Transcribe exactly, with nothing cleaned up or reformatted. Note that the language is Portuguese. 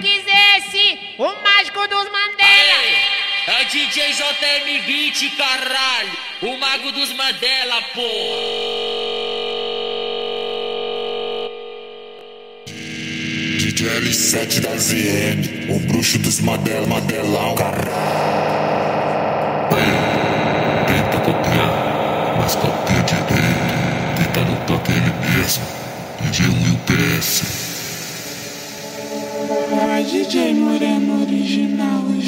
Remix esse, o mágico dos Mandela. É D J J M vinte, caralho, o mago dos Mandela, pô. D J L sete da Z N, o bruxo dos Mandela, Mandelão, caralho. Aí, tenta copiar, mas copia direito. Tenta no toque ele mesmo, D J Will P S. Vai D J Moreno original.